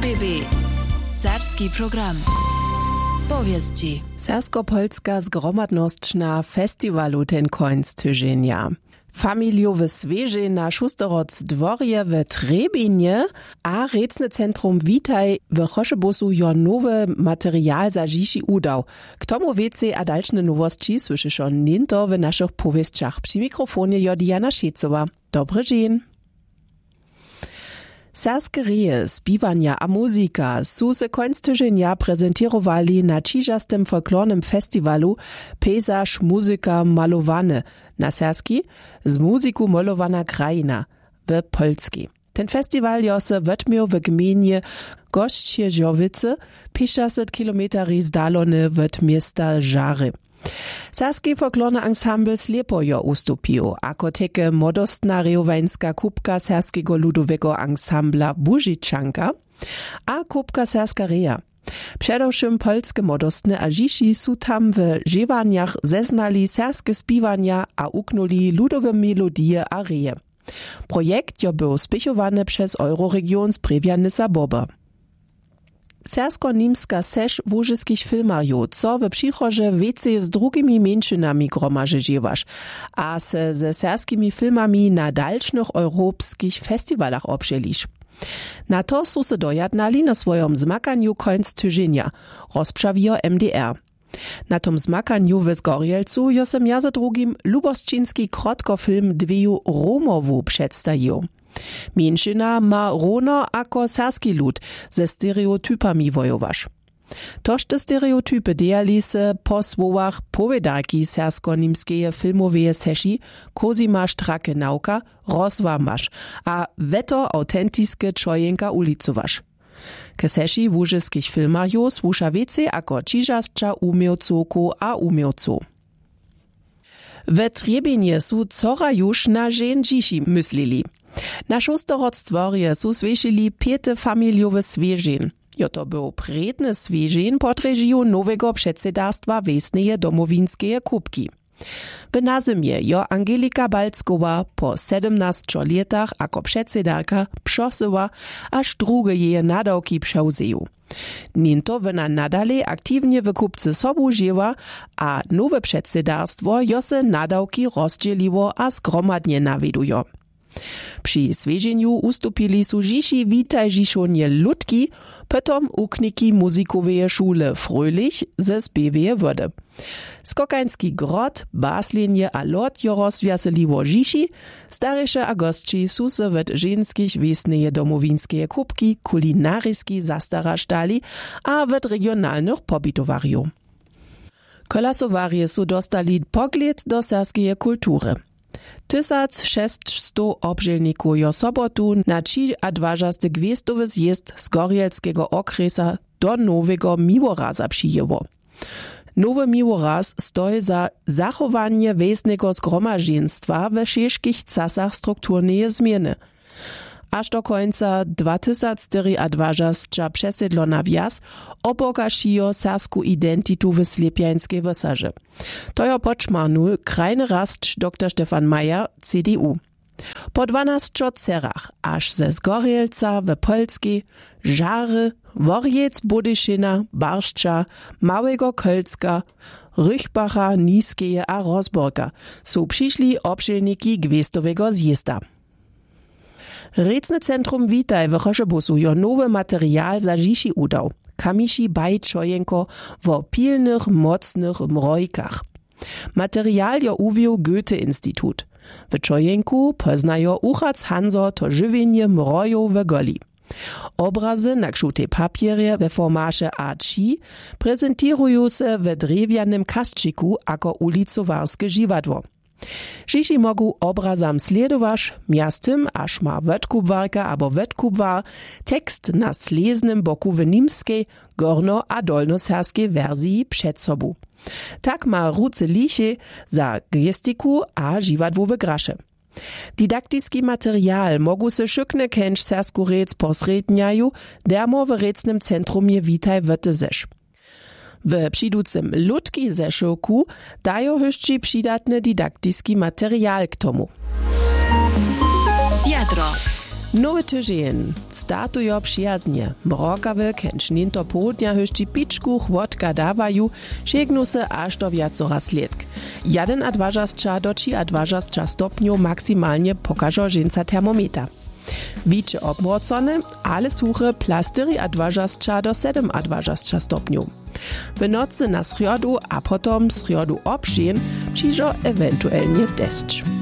SRB. Serbski program. Powieści. Sersko-polska zgromadność na festiwalu ten końc tygodnia. Familiowe swieże na Schusteroc dworje w Trebinie, a recne centrum Witaj w Choszebusu jo nowy materiał za dziś udał. K tomu więcej a dalsze nowości słyszysz on ninto w naszych powieściach. Przy mikrofonie jo Diana Sziecowa. Dobry dzień. Serskie reje, spiwania a muzika su se końc tygodnia prezentowali na ciżastym folklornym festiwalu Pejzaż, muzyka, malowane na serski z muzyku malowana krajina w Polski. Ten festiwal jo se wetmiał w gminie Goście-Żowice, 50 km zdalone od miasta Żary. Serski folklorny ensemble Slepo jo ustupił, ako teke modostna rejowańska kubka serskiego ludowego ensembla Bužičanka a kubka serska reja. Przedewszym polskie modostne a dzisi su tam w żewaniach zeznali serskie spiwania a uknuli ludowe melodie a reje. Projekt jo był spichowany przez Euroregion Sprewia-Nysa Bober. Sersko-nimska sež łużyskich filmarjów, co w przychodzie więcej z drugimi mniejszynami gromaży dziewasz, a se ze serskimi filmami na dalszych europejskich festiwalach obżelisz. Na to su se dojadnali na swoim zmakaniu końc tygodnia, rozprawiło MDR. Na tom zmakaniu w Zgorjelcu jo se między drugim lubosčinski krotkofilm Dveju Romowu przedstawił. Mniejszyna ma równo jako serski lud ze stereotypami wojowasz. Toż te stereotypy dejali se po słowach powiedarki sersko-nimskeje filmoweje seši Kozima Strake nauka rozwamasz, a weto autentiskie czojenka ulicowasz. Ke seši łużyskich filmarjów słusza więcej jako ciżascza umiejcoku a umiejców. W Trebinie su cora już na żen dziś myśleli. Na Schusteroc dworje su słyszeli 5 familiowe swieżin. Jo to był predny swieżin pod reżiją nowego przedsedarstwa Wiesneje Domowinskeje kubki. W nazymie jo Angelika Balckowa po 17 latach jako przedsedarka przosyła, aż drugie jej nadawki przewzeju. Ninto wena nadale aktywnie w kupce sobu żyła, a nowe przedsedarstwo jo se nadawki rozdzieliło a zgromadnie nawidujo. Przy swieżeniu ustupili su dziś Witaj Żiszonie Ludki, potom ukniki muzikoweje szule Fröhlich ze spieweje wody. Skokański grot, baslenje a lot jo rozwiaseliło dziś, starysze a gostci su se wet ženskich Wiesneje Domowinskeje kubki kulinaryski zastarasztali a wet regionalnych pobytowariów. Kolasowarje su dostali pogled do serskeje kultury. 1600 obżelników jo sobotu na 23. gwiestowy zjezd z Gorjelskiego okresa do nowego miłoraza przyjęło. Nowy miłoraz stoi za zachowanie wiesnego zgromadzeństwa we wszystkich czasach strukturnej zmiany. Aż do końca 2024 przesiedlo na wjazd obogaciło sersku identitu w Slepiańskiej Wysaży. To jo poczmarnul krajny rastcz dr Stefan Mayer, CDU. Po 12 cerach, aż ze Zgorjelca w Polskiej, Żary, Worjec, Budyszyna, Barszcza, Małego Kölska, Rychbacha, Niskeje a Rozborka su przyszli obszelniki gwiezdowego zjezda. Recne centrum Witaj w Choszebusu jo nowy materiał za dziś udał. Kamiši Bajčojenko wo pilnych, mocnych mrojkach. Materiał jo uwił Goethe-Institut. W Czojenku poznajo Uchac Hanzo to żywienie mrojów w goli. Obrazy na krzutej papierie we formacie A3 prezentują się w drewnianym kaszczyku jako ulicowarskie dziwadło. Dziś mogą obrazam sledować, miastym aż ma wetkubwarka albo wetkubwar tekst na sleznym boku w nimskiej, gorno- a dolnoserskiej wersji przed sobą. Tak ma ruce liche za gestiku a dziwadłowe grasze. Didaktiski materiał mogą się szykne kęcz sersku rec posredniaju, dermo w recnym centrumie Witaj wetezesz. W przyducym Ludki zeszyłku dają jeszcze przydatny didaktycki materiał k tomu. Jadro. Nowy tydzień startują przyjaznie. Mrokawy kęcznin to południa höści piczkuch wodka dawaju, sięgną se aż do wiacora sledk. 1,2 do 3,2 stopniów maksymalnie pokażą żeńca termometra. Wicze obmrocone, ale suche plastery 2 do 7,2 stopniów. W nocy na sriodu a potom sriodu obrzeń przyjdzie ewentualnie deszcz.